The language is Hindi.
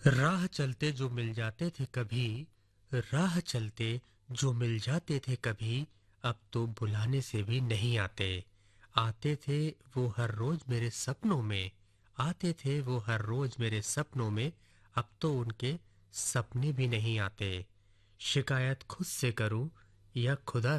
राह चलते जो मिल जाते थे कभी, राह चलते जो मिल जाते थे कभी, अब तो बुलाने से भी नहीं आते। आते थे वो हर रोज मेरे सपनों में, आते थे वो हर रोज मेरे सपनों में, अब तो उनके सपने भी नहीं आते। शिकायत खुद से करूं या खुदा